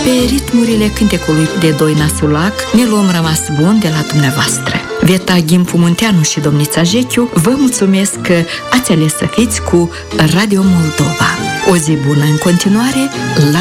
Pe ritmurile cântecului de Doina Sulac ne luăm rămas bun de la dumneavoastră. Veta Ghimpu Munteanu și domnița Jechiu vă mulțumesc că ați ales să fiți cu Radio Moldova. O zi bună în continuare la